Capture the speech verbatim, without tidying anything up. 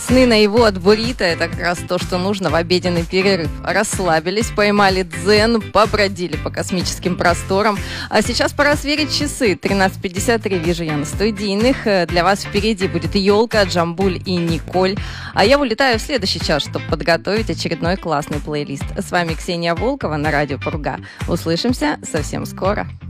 Сны наяву от буррито – это как раз то, что нужно в обеденный перерыв. Расслабились, поймали дзен, побродили по космическим просторам. А сейчас пора сверить часы. тринадцать пятьдесят три вижу я на студийных. Для вас впереди будет Ёлка, Джамбуль и Николь. А я улетаю в следующий час, чтобы подготовить очередной классный плейлист. С вами Ксения Волкова на радио Пурга. Услышимся совсем скоро.